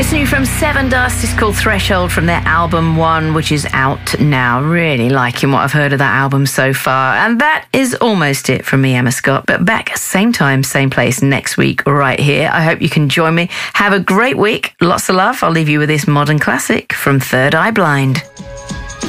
It's new from Seven Dust. It's called Threshold from their album One, which is out now. Really liking what I've heard of that album so far. And that is almost it from me, Emma Scott. But back same time, same place next week right here. I hope you can join me. Have a great week. Lots of love. I'll leave you with this modern classic from Third Eye Blind.